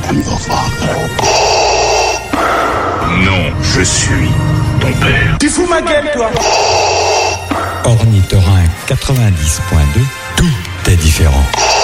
am your father. Non, je suis ton père. Tu fous ma gueule, toi. Ornithorynque 90.2, tout est différent.